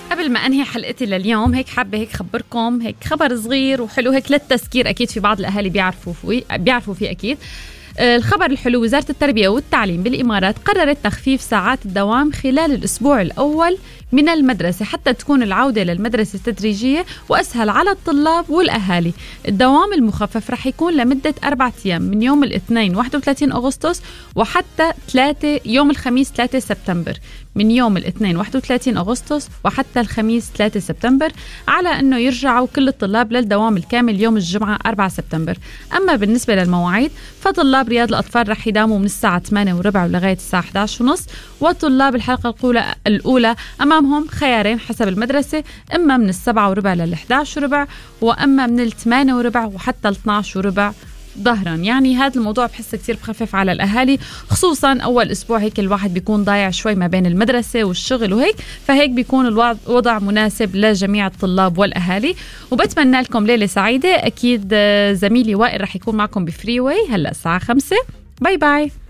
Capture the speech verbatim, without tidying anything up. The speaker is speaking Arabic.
قبل ما أنهي حلقتي لليوم هيك حابة هيك خبركم هيك خبر صغير وحلو هيك للتذكير. أكيد في بعض الأهالي بيعرفوا فيه بيعرفوا فيه أكيد. الخبر الحلو: وزارة التربية والتعليم بالإمارات قررت تخفيف ساعات الدوام خلال الأسبوع الأول من المدرسة حتى تكون العودة للمدرسة تدريجية وأسهل على الطلاب والأهالي. الدوام المخفف رح يكون لمدة أربعة أيام من يوم الاثنين واحد وثلاثين أغسطس وحتى ثلاثة يوم الخميس ثلاثة سبتمبر، من يوم الاثنين واحد وثلاثين أغسطس وحتى الخميس ثلاثة سبتمبر، على أنه يرجعوا كل الطلاب للدوام الكامل يوم الجمعة أربعة سبتمبر. أما بالنسبة للمواعيد فطلاب رياض الأطفال رح يداوموا من الساعة ثمانية وربع لغاية الساعة إحدى عشر ونص، وطلاب الحلقة الأولى الأولى أمامهم خيارين حسب المدرسة، إما من السبعة وربع للإحدى عشر وربع، وأما من الثمانية وربع وحتى الاثنى عشر وربع ظهرا. يعني هذا الموضوع بحس كتير بخفف على الأهالي، خصوصا أول أسبوع هيك الواحد بيكون ضايع شوي ما بين المدرسة والشغل وهيك، فهيك بيكون الوضع مناسب لجميع الطلاب والأهالي. وبتمنى لكم ليلة سعيدة. أكيد زميلي وائل رح يكون معكم بفري واي هلأ الساعة خمسة. باي باي.